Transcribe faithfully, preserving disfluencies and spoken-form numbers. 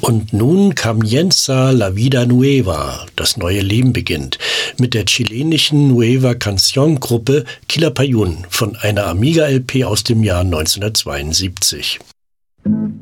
Und nun comienza la vida nueva, das neue Leben beginnt, mit der chilenischen Nueva Canción Gruppe Quilapayún von einer Amiga-L P aus dem Jahr neunzehnhundertzweiundsiebzig.